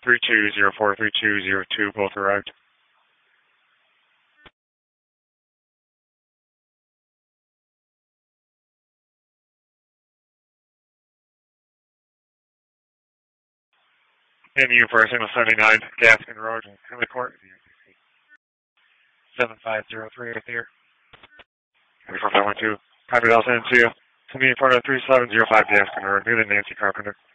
32043202, both arrived. And you for single 79, Gaskin Road, Henley Court. 7503 right there. 4512. Copy, I'll send it to you. To me in front of 3705 Gaskin Road, Nancy Carpenter.